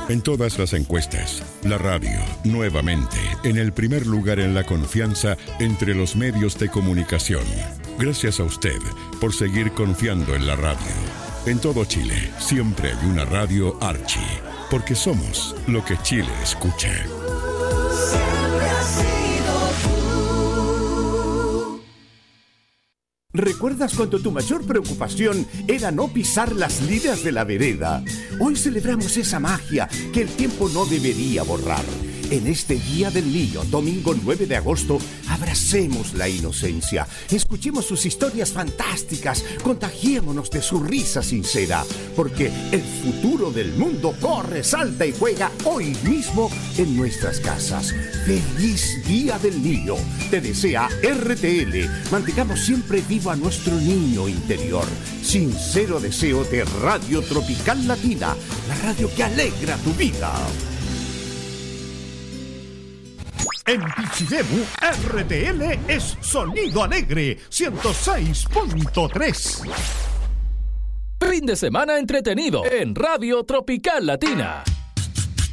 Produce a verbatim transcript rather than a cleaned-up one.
En todas las encuestas, la radio, nuevamente, en el primer lugar en la confianza entre los medios de comunicación. Gracias a usted por seguir confiando en la radio. En todo Chile, siempre hay una radio Archie, porque somos lo que Chile escucha. ¿Recuerdas cuando tu mayor preocupación era no pisar las líneas de la vereda? Hoy celebramos esa magia que el tiempo no debería borrar. En este Día del Niño, domingo nueve de agosto, abracemos la inocencia, escuchemos sus historias fantásticas, contagiémonos de su risa sincera, porque el futuro del mundo corre, salta y juega hoy mismo en nuestras casas. ¡Feliz Día del Niño! Te desea R T L. Mantengamos siempre vivo a nuestro niño interior. Sincero deseo de Radio Tropical Latina, la radio que alegra tu vida. En Pichidemu, R T L es Sonido Alegre, ciento seis punto tres. Fin de semana entretenido en Radio Tropical Latina.